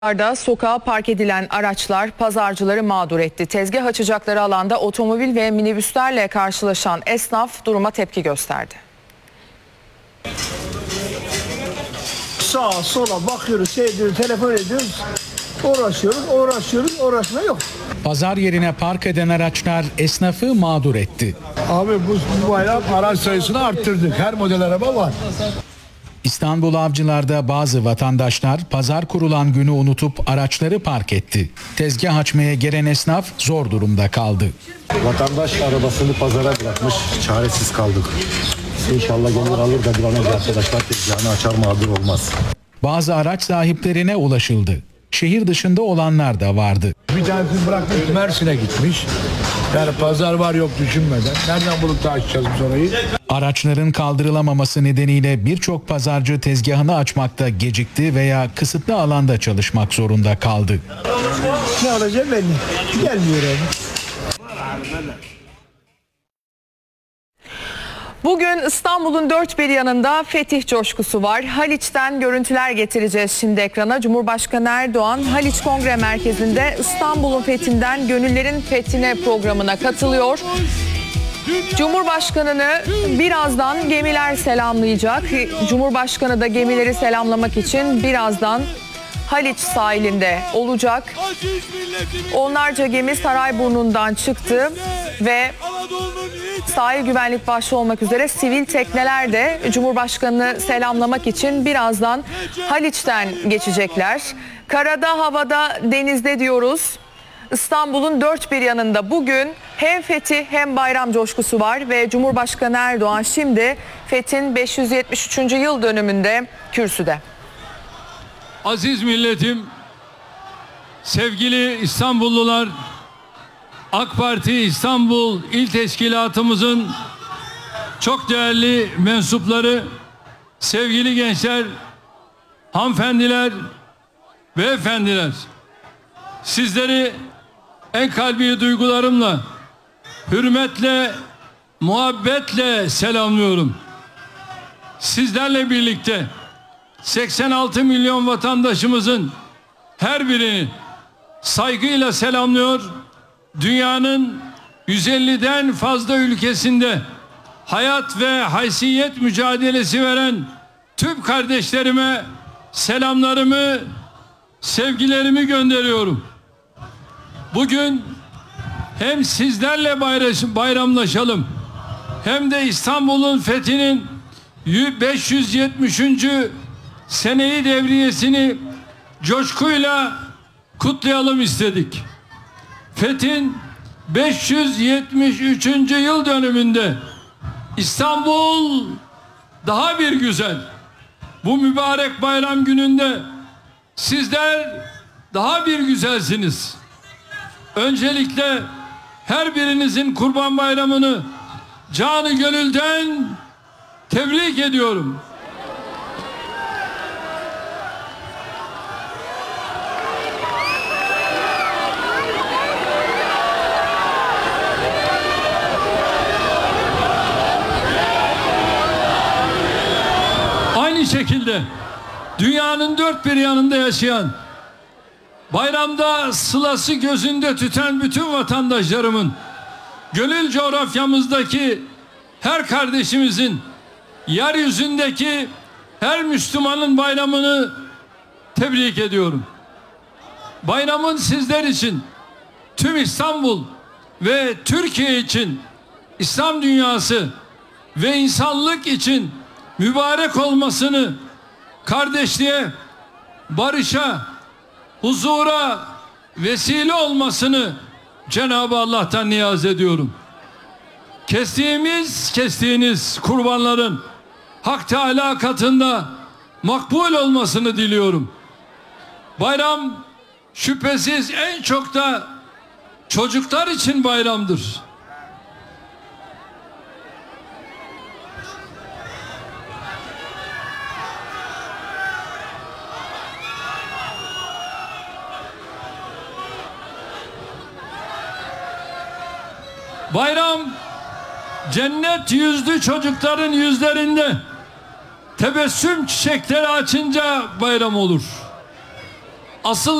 Sokağa park edilen araçlar pazarcıları mağdur etti. Tezgah açacakları alanda otomobil ve minibüslerle karşılaşan esnaf duruma tepki gösterdi. Sağa sola bakıyoruz, seyrediyoruz, telefon ediyoruz. Uğraşma yok. Pazar yerine park eden araçlar esnafı mağdur etti. Abi bu bayram araç sayısını arttırdık. Her model araba var. İstanbul Avcılar'da bazı vatandaşlar pazar kurulan günü unutup araçları park etti. Tezgah açmaya gelen esnaf zor durumda kaldı. Vatandaş arabasını pazara bırakmış, çaresiz kaldık. İnşallah gelir alır da bir an önce arkadaşlar tezgahını açar, mağdur olmaz. Bazı araç sahiplerine ulaşıldı. Şehir dışında olanlar da vardı. Bir tanesini bırakmış Mersin'e gitmiş. Yani pazar var yok düşünmeden. Nereden bulup da açacağız biz orayı? Araçların kaldırılamaması nedeniyle birçok pazarcı tezgahını açmakta gecikti veya kısıtlı alanda çalışmak zorunda kaldı. Ne olacak belli. Gelmiyor abi. Bugün İstanbul'un dört bir yanında fetih coşkusu var. Haliç'ten görüntüler getireceğiz şimdi ekrana. Cumhurbaşkanı Erdoğan Haliç Kongre Merkezi'nde İstanbul'un fethinden gönüllerin fethine programına katılıyor. Cumhurbaşkanını birazdan gemiler selamlayacak. Cumhurbaşkanı da gemileri selamlamak için birazdan Haliç sahilinde olacak. Onlarca gemi Sarayburnu'ndan çıktı ve sahil güvenlik başta olmak üzere sivil tekneler de Cumhurbaşkanı'nı selamlamak için birazdan Haliç'ten geçecekler. Karada, havada, denizde diyoruz. İstanbul'un dört bir yanında bugün hem fetih hem bayram coşkusu var ve Cumhurbaşkanı Erdoğan şimdi fethin 573. yıl dönümünde kürsüde. Aziz milletim, sevgili İstanbullular, AK Parti İstanbul İl Teşkilatımızın çok değerli mensupları, sevgili gençler, hanımefendiler ve efendiler, sizleri en kalbi duygularımla, hürmetle, muhabbetle selamlıyorum. Sizlerle birlikte 86 milyon vatandaşımızın her birini saygıyla selamlıyor. Dünyanın 150'den fazla ülkesinde hayat ve haysiyet mücadelesi veren tüm kardeşlerime selamlarımı, sevgilerimi gönderiyorum. Bugün hem sizlerle bayramlaşalım hem de İstanbul'un fethinin 570. seneyi devriyesini coşkuyla kutlayalım istedik. Fethin 573. yıl dönümünde İstanbul daha bir güzel. Bu mübarek bayram gününde sizler daha bir güzelsiniz. Öncelikle her birinizin Kurban Bayramı'nı canı gönülden tebrik ediyorum. Aynı şekilde dünyanın dört bir yanında yaşayan, bayramda sılası gözünde tüten bütün vatandaşlarımın, gönül coğrafyamızdaki her kardeşimizin, yeryüzündeki her Müslümanın bayramını tebrik ediyorum. Bayramın sizler için, tüm İstanbul ve Türkiye için, İslam dünyası ve insanlık için mübarek olmasını, kardeşliğe, barışa, huzura vesile olmasını Cenab-ı Allah'tan niyaz ediyorum. Kestiğiniz kurbanların Hak Teâlâ katında makbul olmasını diliyorum. Bayram şüphesiz en çok da çocuklar için bayramdır. Bayram cennet yüzlü çocukların yüzlerinde tebessüm çiçekleri açınca bayram olur. asıl